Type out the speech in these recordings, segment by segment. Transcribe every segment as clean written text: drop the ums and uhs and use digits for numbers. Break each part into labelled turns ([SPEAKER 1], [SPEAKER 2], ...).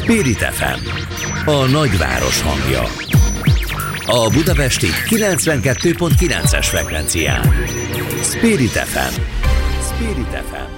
[SPEAKER 1] Spirit FM, a nagyváros hangja. A budapesti 92.9-es frekvencián. Spirit FM. Spirit FM.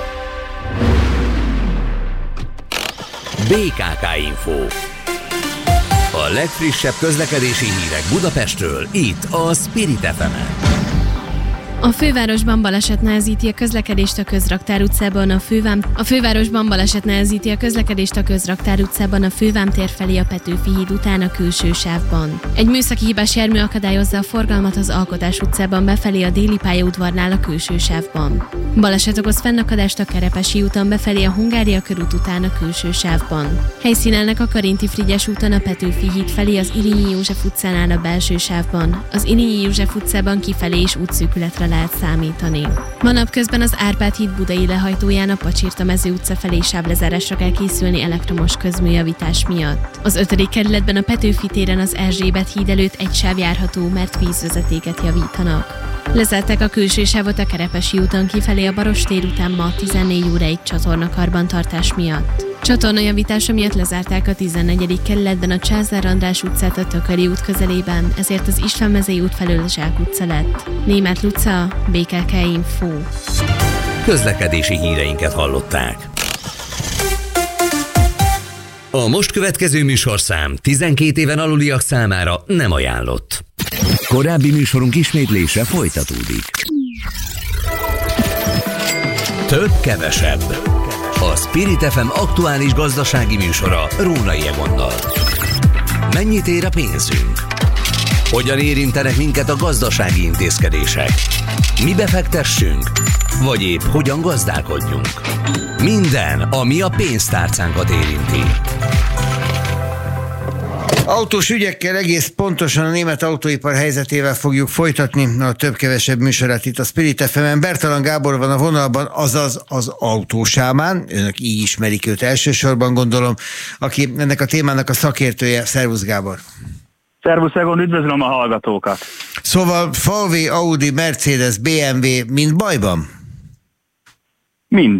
[SPEAKER 1] BKK Info. A legfrissebb közlekedési hírek Budapestről, itt a Spirit FM-en.
[SPEAKER 2] A fővárosban baleset nehezíti a közlekedést a Közraktár utcában a fővárosban baleset nehezíti a közlekedést a Közraktár utcában a Fővám tér felé a Petőfi híd után a külső sávban. Egy műszaki hibás jármű akadályozza a forgalmat az Alkotás utcában befelé a déli pályaudvarnál a külső sávban. Baleset okoz fennakadást a Kerepesi úton befelé a Hungária körút után a külső sávban. Helyszínelnek a Karinti Frigyes úton a Petőfi híd felé az Irényi József utcánál a belső sávban. Az Irényi József utcában kifelé is útszűkületre lehet számítani. Ma napközben az Árpád híd budai lehajtóján a Pacsirta-mező utca felé sávlezárásra kell készülni elektromos közműjavítás miatt. Az 5. kerületben a Petőfi téren az Erzsébet híd előtt egy sáv járható, mert vízvezetéket javítanak. Lezárták a külső sávot a Kerepesi úton kifelé a Barostér után ma 14 óráig csatornakarbantartás miatt. Csatornajavítása miatt lezárták a 14. kerületben a Császár András utcát a Tököli út közelében, ezért az István-mezei út felől a Zsák utca lett. Németh Luca, BKK Info.
[SPEAKER 1] Közlekedési híreinket hallották. A most következő műsorszám 12 éven aluliak számára nem ajánlott. Korábbi műsorunk ismétlése folytatódik. Több kevesebb. A Spirit FM aktuális gazdasági műsora Rónai Egonnal. Mennyit ér a pénzünk? Hogyan érintenek minket a gazdasági intézkedések? Mi befektessünk? Vagy épp hogyan gazdálkodjunk? Minden, ami a pénztárcánkat érinti.
[SPEAKER 3] Autós ügyekkel egész pontosan a német autóipar helyzetével fogjuk folytatni a több-kevesebb műsorát itt a Spirit FM-en. Bertalan Gábor van a vonalban, azaz az autósámán, önök így ismerik őt elsősorban, gondolom, aki ennek a témának a szakértője. Szervusz, Gábor!
[SPEAKER 4] Szervusz, Egon, üdvözlöm a hallgatókat!
[SPEAKER 3] Szóval VW, Audi, Mercedes, BMW mind bajban?
[SPEAKER 4] Mind.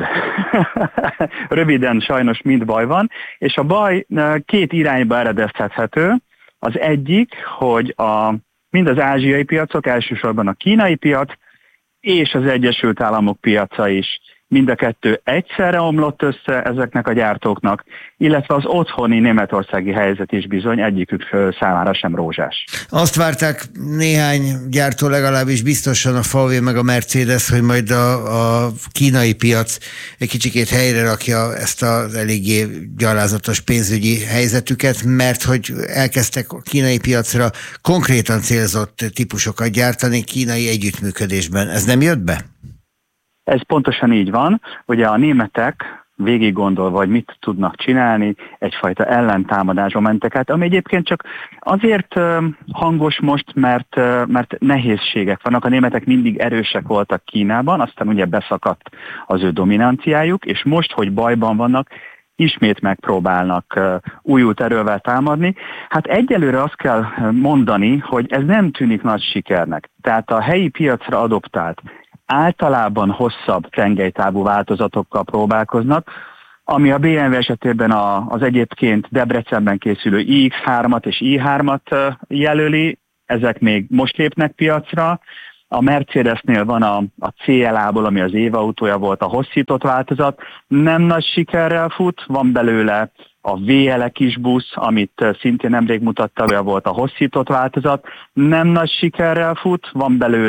[SPEAKER 4] Röviden sajnos mind baj van, és a baj két irányba eredeztethető. Az egyik, hogy mind az ázsiai piacok, elsősorban a kínai piac, és az Egyesült Államok piaca is, mind a kettő egyszerre omlott össze ezeknek a gyártóknak, illetve az otthoni németországi helyzet is bizony egyikük számára sem rózsás.
[SPEAKER 3] Azt várták néhány gyártó, legalábbis biztosan a VW meg a Mercedes, hogy majd a kínai piac egy kicsikét helyre rakja ezt az eléggé gyalázatos pénzügyi helyzetüket, mert hogy elkezdtek a kínai piacra konkrétan célzott típusokat gyártani kínai együttműködésben. Ez nem jött be?
[SPEAKER 4] Ez pontosan így van. Ugye a németek végig gondolva, hogy mit tudnak csinálni, egyfajta ellentámadásba mentek át, ami egyébként csak azért hangos most, mert nehézségek vannak. A németek mindig erősek voltak Kínában, aztán ugye beszakadt az ő dominanciájuk, és most, hogy bajban vannak, ismét megpróbálnak újult erővel támadni. Hát egyelőre azt kell mondani, hogy ez nem tűnik nagy sikernek. Tehát a helyi piacra adoptált általában hosszabb tengelytávú változatokkal próbálkoznak, ami a BMW esetében az egyébként Debrecenben készülő iX3-at és i3-at jelöli, ezek még most lépnek piacra. A Mercedesnél van a CLA-ból, ami az évautója volt, a hosszított változat, nem nagy sikerrel fut, van belőle a VL kis busz, amit szintén nemrég mutatta, olyan volt a hosszított változat, nem nagy sikerrel fut, van belőle